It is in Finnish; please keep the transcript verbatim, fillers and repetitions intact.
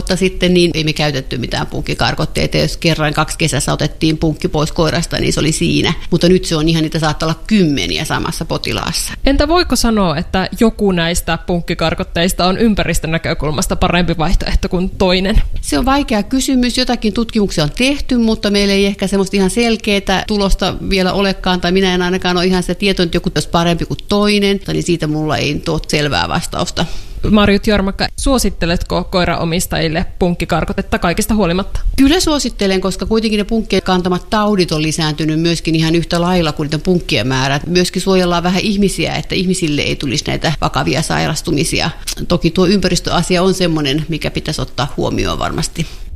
vuotta sitten, niin ei me käytetty mitään punkkikarkotteita. Jos kerran kaksi kesässä otettiin punkki pois koirasta, niin se oli siinä. Mutta nyt se on ihan, niitä saattaa olla kymmeniä samassa potilaassa. Entä voiko sanoa, että joku näistä punkkikarkotteista on ympäristön näkökulmasta parempi vaihtoehto kuin toinen? Se on vaikea kysymys. Jotakin tutkimuksia on tehty, mutta meillä ei ehkä semmoista ihan selkeää tulosta vielä olekaan, tai minä en ainakaan ole ihan se tieto, että joku olisi parempi kuin toinen, niin siitä mulla ei ole selvää vastausta. Marjut Jormakka, suositteletko koiraomistajille punkkikarkotetta kaikista huolimatta? Kyllä suosittelen, koska kuitenkin ne punkkien kantamat taudit on lisääntynyt myöskin ihan yhtä lailla kuin niiden punkkien määrät. Myöskin suojellaan vähän ihmisiä, että ihmisille ei tulisi näitä vakavia sairastumisia. Toki tuo ympäristöasia on semmoinen, mikä pitäisi ottaa huomioon varmasti.